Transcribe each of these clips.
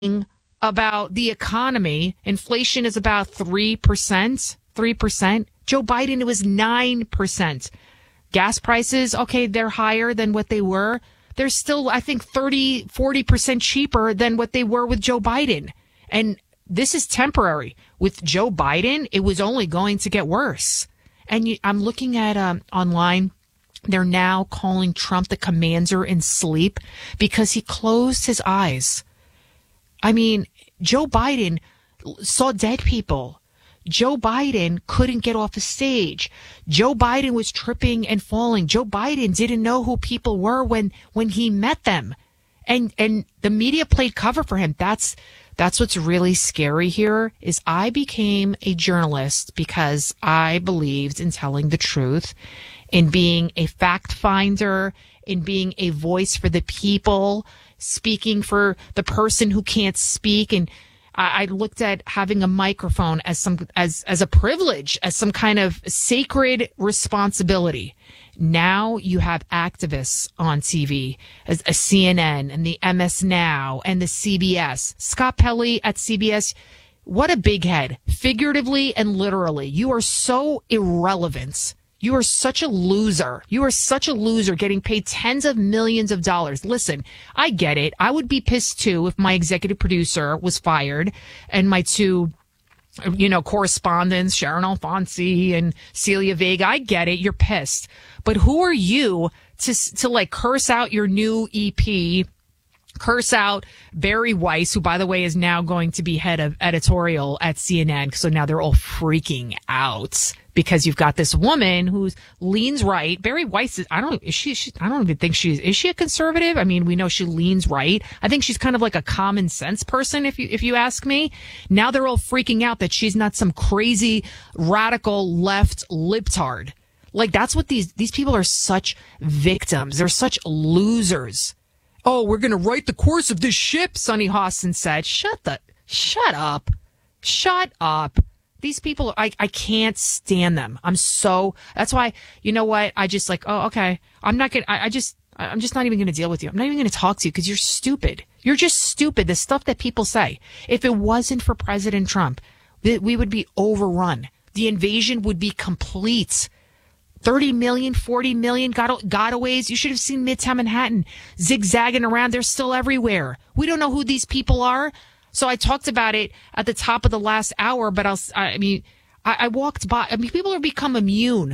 about the economy. Inflation is about 3%. 3%. Joe Biden, it was 9%. Gas prices, okay, they're higher than what they were. They're still, I think, 30, 40% cheaper than what they were with Joe Biden. And this is temporary. With Joe Biden, it was only going to get worse. And I'm looking at online. They're now calling Trump the commander in sleep because he closed his eyes. I mean, Joe Biden saw dead people. Joe Biden couldn't get off a stage. Joe Biden was tripping and falling. Joe Biden didn't know who people were when he met them. And the media played cover for him. That's what's really scary here is I became a journalist because I believed in telling the truth, in being a fact finder, in being a voice for the people, speaking for the person who can't speak. And I looked at having a microphone as a privilege, as some kind of sacred responsibility. Now you have activists on TV, as a CNN and the MS Now and the CBS. Scott Pelley at CBS, what a big head, figuratively and literally. You are so irrelevant. You are such a loser. You are such a loser getting paid tens of millions of dollars. Listen, I get it. I would be pissed too if my executive producer was fired and my two, correspondents, Sharon Alfonsi and Celia Vega. I get it. You're pissed. But who are you to like curse out your new EP, curse out Barry Weiss, who, by the way, is now going to be head of editorial at CNN. So now they're all freaking out because you've got this woman who leans right. Barry Weiss is, I don't even think is she a conservative? I mean, we know she leans right. I think she's kind of like a common sense person, if you ask me. Now they're all freaking out that she's not some crazy radical left libtard. Like, that's what these people are, such victims. They're such losers. Oh, we're going to write the course of this ship, Sonny Hawson said. Shut up. Shut up. These people, I can't stand them. That's why, you know what? I just like, oh, okay. I'm just not even going to deal with you. I'm not even going to talk to you because you're stupid. You're just stupid. The stuff that people say. If it wasn't for President Trump, we would be overrun. The invasion would be complete. 30 million, 40 million gotaways. You should have seen Midtown Manhattan zigzagging around. They're still everywhere. We don't know who these people are. So I talked about it at the top of the last hour, but I walked by. I mean, people have become immune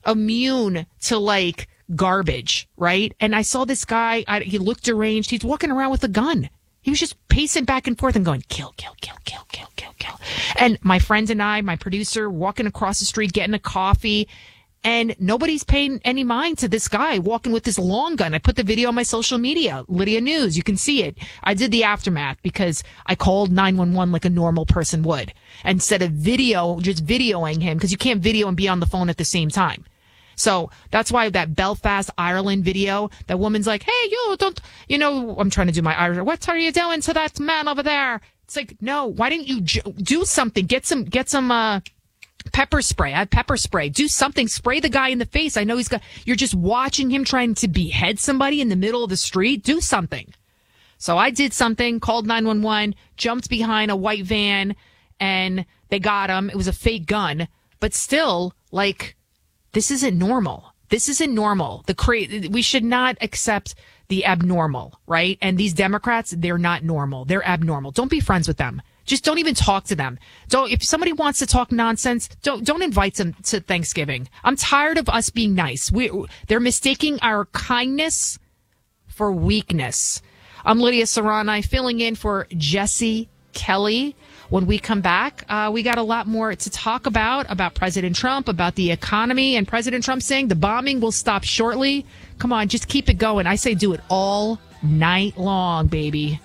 to like garbage, right? And I saw this guy, he looked deranged. He's walking around with a gun. He was just pacing back and forth and going, kill, kill, kill, kill, kill, kill, kill. And my friend and I, my producer, walking across the street, getting a coffee. And nobody's paying any mind to this guy walking with this long gun. I put the video on my social media, Lydia News. You can see it. I did the aftermath because I called 911 like a normal person would. Instead of just videoing him, because you can't video and be on the phone at the same time. So that's why that Belfast, Ireland video, that woman's like, hey, I'm trying to do my Irish. What are you doing to that man over there? It's like, no, why didn't you do something? Get some pepper spray. I had pepper spray. Do something. Spray the guy in the face. I know you're just watching him trying to behead somebody in the middle of the street. Do something. So I did something, called 911, jumped behind a white van, and they got him. It was a fake gun. But still, like, this isn't normal. This isn't normal. We should not accept the abnormal, right? And these Democrats, they're not normal. They're abnormal. Don't be friends with them. Just don't even talk to them. If somebody wants to talk nonsense, don't invite them to Thanksgiving. I'm tired of us being nice. They're mistaking our kindness for weakness. I'm Lydia Serrani, filling in for Jesse Kelly. When we come back, we got a lot more to talk about President Trump, about the economy, and President Trump saying the bombing will stop shortly. Come on, just keep it going. I say do it all night long, baby.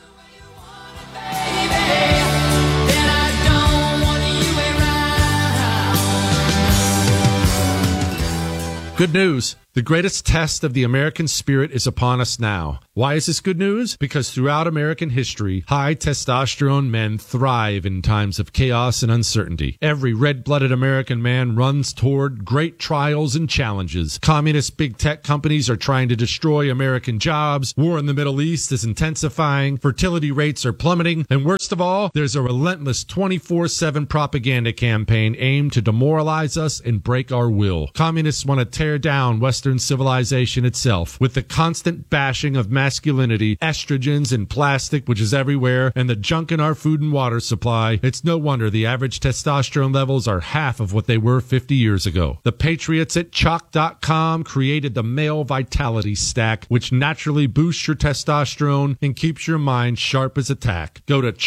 Good news. The greatest test of the American spirit is upon us now. Why is this good news? Because throughout American history, high testosterone men thrive in times of chaos and uncertainty. Every red-blooded American man runs toward great trials and challenges. Communist big tech companies are trying to destroy American jobs. War in the Middle East is intensifying. Fertility rates are plummeting. And worst of all, there's a relentless 24/7 propaganda campaign aimed to demoralize us and break our will. Communists want to tear down Western civilization itself with the constant bashing of masculinity, estrogens and plastic, which is everywhere, and the junk in our food and water supply. It's no wonder the average testosterone levels are half of what they were 50 years ago. The patriots at Chalk.com created the Male Vitality Stack, which naturally boosts your testosterone and keeps your mind sharp as a tack. Go to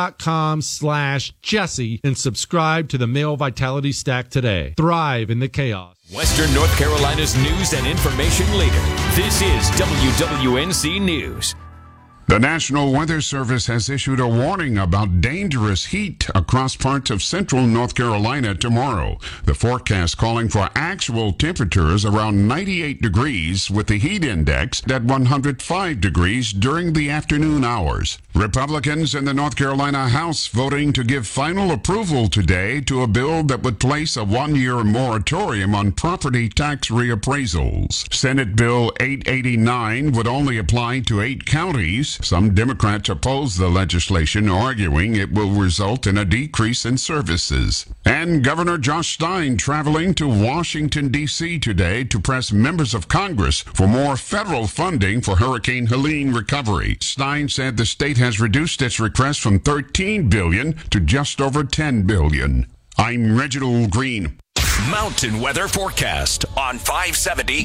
Chalk.com/Jesse and subscribe to the Male Vitality Stack today. Thrive in the chaos. Western North Carolina's news and information leader. This is WWNC News. The National Weather Service has issued a warning about dangerous heat across parts of central North Carolina tomorrow. The forecast calling for actual temperatures around 98 degrees with the heat index at 105 degrees during the afternoon hours. Republicans in the North Carolina House voting to give final approval today to a bill that would place a one-year moratorium on property tax reappraisals. Senate Bill 889 would only apply to 8 counties. Some Democrats oppose the legislation, arguing it will result in a decrease in services. And Governor Josh Stein traveling to Washington, D.C. today to press members of Congress for more federal funding for Hurricane Helene recovery. Stein said the state has reduced its request from $13 billion to just over $10 billion. I'm Reginald Green. Mountain weather forecast on 570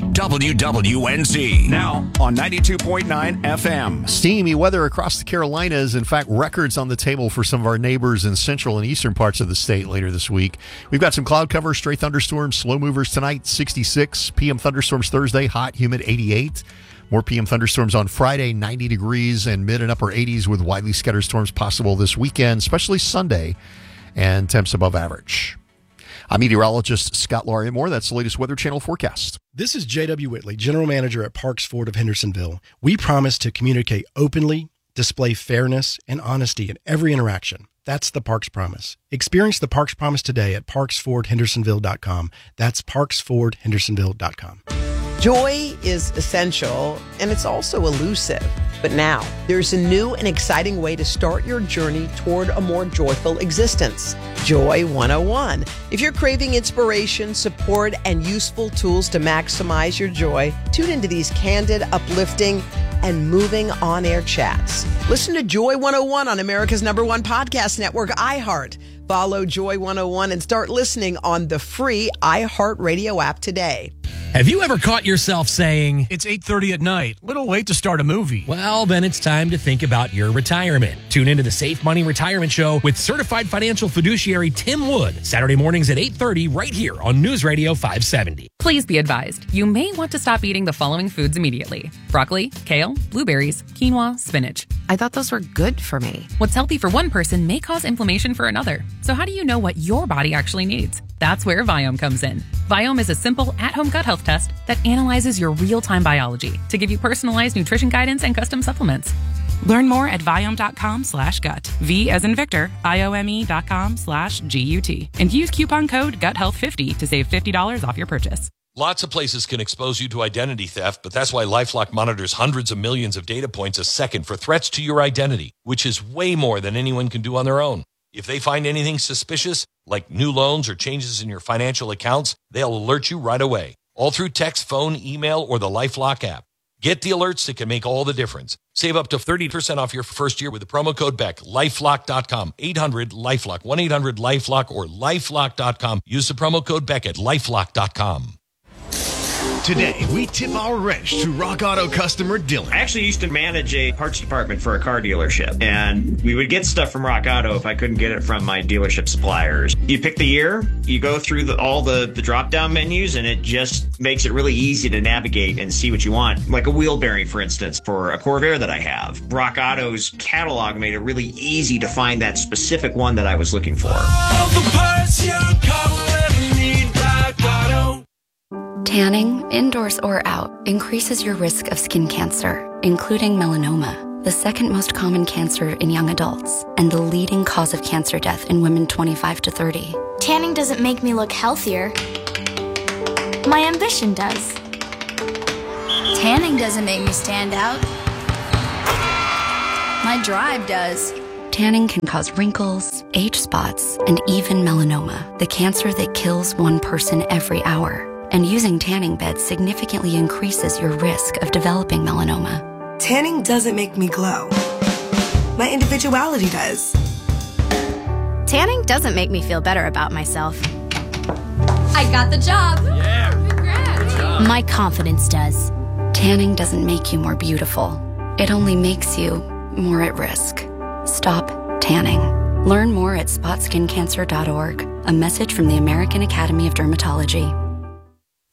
WWNZ. Now on 92.9 FM. Steamy weather across the Carolinas. In fact, records on the table for some of our neighbors in central and eastern parts of the state later this week. We've got some cloud cover, stray thunderstorms, slow movers tonight, 66. PM thunderstorms Thursday, hot, humid, 88. More PM thunderstorms on Friday, 90 degrees and mid and upper 80s with widely scattered storms possible this weekend, especially Sunday, and temps above average. I'm meteorologist Scott Larimore. That's the latest Weather Channel forecast. This is J.W. Whitley, General Manager at Parks Ford of Hendersonville. We promise to communicate openly, display fairness, and honesty in every interaction. That's the Parks Promise. Experience the Parks Promise today at parksfordhendersonville.com. That's parksfordhendersonville.com. Joy is essential, and it's also elusive. But now, there's a new and exciting way to start your journey toward a more joyful existence. Joy 101. If you're craving inspiration, support, and useful tools to maximize your joy, tune into these candid, uplifting, and moving on-air chats. Listen to Joy 101 on America's #1 podcast network, iHeart. Follow Joy 101 and start listening on the free iHeartRadio app today. Have you ever caught yourself saying, It's 8:30 at night. Little late to start a movie. well, then it's time to think about your retirement. Tune into the Safe Money Retirement Show with certified financial fiduciary Tim Wood, Saturday mornings at 8:30 right here on News Radio 570. Please be advised, you may want to stop eating the following foods immediately: broccoli, kale, blueberries, quinoa, spinach. I thought those were good for me. What's healthy for one person may cause inflammation for another. So how do you know what your body actually needs? That's where Viome comes in. Viome is a simple, at-home gut health test that analyzes your real-time biology to give you personalized nutrition guidance and custom supplements. Learn more at Viome.com/gut. V as in Victor, IOME.com/GUT. And use coupon code GUTHEALTH50 to save $50 off your purchase. Lots of places can expose you to identity theft, but that's why LifeLock monitors hundreds of millions of data points a second for threats to your identity, which is way more than anyone can do on their own. If they find anything suspicious, like new loans or changes in your financial accounts, they'll alert you right away, all through text, phone, email, or the LifeLock app. Get the alerts that can make all the difference. Save up to 30% off your first year with the promo code BECK. LifeLock.com, 800-LifeLock, 1-800-LifeLock, or LifeLock.com. Use the promo code BECK at LifeLock.com. Today, we tip our wrench to Rock Auto customer Dylan. I actually used to manage a parts department for a car dealership, and we would get stuff from Rock Auto if I couldn't get it from my dealership suppliers. You pick the year, you go through all the drop-down menus, and it just makes it really easy to navigate and see what you want. Like a wheel bearing, for instance, for a Corvair that I have. Rock Auto's catalog made it really easy to find that specific one that I was looking for. All the parts your car will ever need, Rock Auto. Tanning, indoors or out, increases your risk of skin cancer, including melanoma, the second most common cancer in young adults, and the leading cause of cancer death in women 25 to 30. Tanning doesn't make me look healthier. My ambition does. Tanning doesn't make me stand out. My drive does. Tanning can cause wrinkles, age spots, and even melanoma, the cancer that kills one person every hour. And using tanning beds significantly increases your risk of developing melanoma. Tanning doesn't make me glow. My individuality does. Tanning doesn't make me feel better about myself. I got the job. Yeah. Congrats. My confidence does. Tanning doesn't make you more beautiful. It only makes you more at risk. Stop tanning. Learn more at spotskincancer.org. A message from the American Academy of Dermatology.